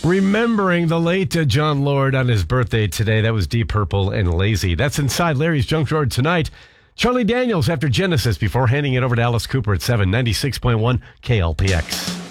Remembering the late John Lord on his birthday today. That was Deep Purple and Lazy. That's Inside Larry's Junk Drawer tonight. Charlie Daniels after Genesis before handing it over to Alice Cooper at 7, 96.1 KLPX.